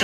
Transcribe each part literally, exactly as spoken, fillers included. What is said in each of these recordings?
Retro.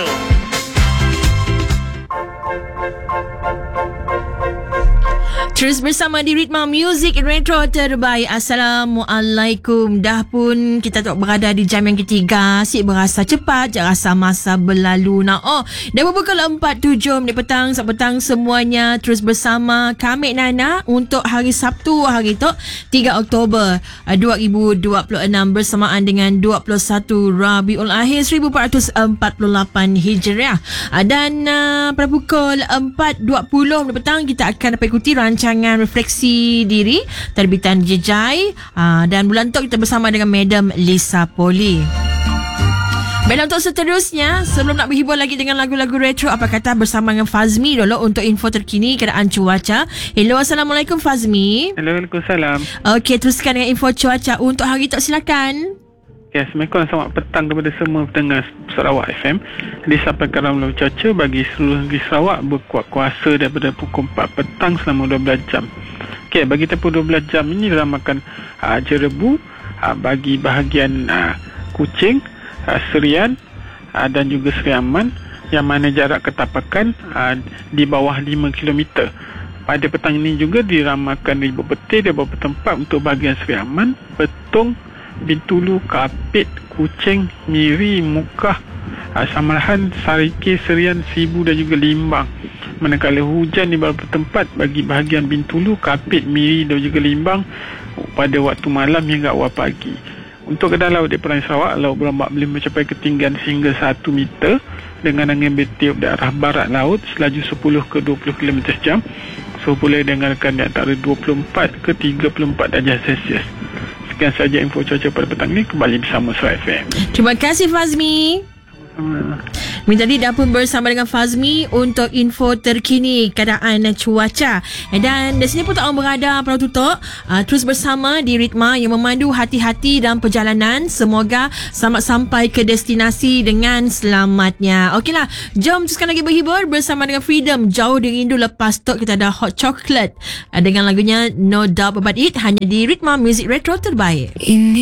Terus bersama di Ritma Music Retro terbaik. Assalamualaikum. Dah pun kita tak berada di jam yang ketiga. Asyik berasa cepat, je rasa masa berlalu. Nah, oh, dah pukul empat tujuh minit petang. Selamat petang semuanya. Terus bersama kami Nana untuk hari Sabtu hari tu tiga Oktober dua ribu dua puluh enam bersamaan dengan dua puluh satu Rabiul Akhir seribu empat ratus empat puluh lapan Hijriah. Dan uh, pada pukul empat dua puluh minit petang kita akan dapat ikuti rancangan rancangan refleksi diri terbitan Jejai, uh, dan bulan tu kita bersama dengan Madam Lisa Poli. Baiklah, untuk seterusnya, sebelum nak berhibur lagi dengan lagu-lagu retro, apa kata bersama dengan Fazmi dulu untuk info terkini keadaan cuaca. Hello, Assalamualaikum Fazmi. Hello, Waalaikumsalam. Okey, teruskan dengan info cuaca untuk hari tu, silakan. Ya, Assalamualaikum, selamat petang kepada semua pendengar Sarawak F M. Disampaikan ramalan cuaca bagi seluruh negeri Sarawak berkuat kuasa daripada pukul empat petang selama dua belas jam. Okey, bagi tempoh dua belas jam ini diramakan uh, jerebu uh, bagi bahagian uh, Kuching, uh, Serian uh, dan juga Seriaman, yang mana jarak ketapakan uh, di bawah lima kilometer. Pada petang ini juga diramakan ribuan petir di beberapa tempat untuk bahagian Seriaman, Betong, Bintulu, Kapit, Kuching, Miri, Mukah, Samarahan, Sarike, Serian, Sibu dan juga Limbang. Manakala hujan di beberapa tempat bagi bahagian Bintulu, Kapit, Miri dan juga Limbang pada waktu malam hingga awal pagi. Untuk kedai laut di Perairan Sarawak, laut berombak boleh mencapai ketinggian sehingga satu meter dengan angin bertiup dari arah barat laut selaju sepuluh ke dua puluh kilometer sejam. So boleh dengarkan di antara dua puluh empat ke tiga puluh empat darjah Celsius. Sekian saja info cuaca pada petang ini. Kembali bersama Sarawak F M. Terima kasih Fazmi. Minta tadi dah pun bersama dengan Fazmi untuk info terkini keadaan cuaca. Dan di sini pun tak orang berada pada tutup. Uh, terus bersama di Ritma yang memandu hati-hati dalam perjalanan. Semoga selamat sampai ke destinasi dengan selamatnya. Okeylah, jom teruskan lagi berhibur bersama dengan Freedom. Jauh dirindu. Lepas tu kita ada Hot Chocolate uh, dengan lagunya No Doubt About It, hanya di Ritma Music Retro terbaik. Ini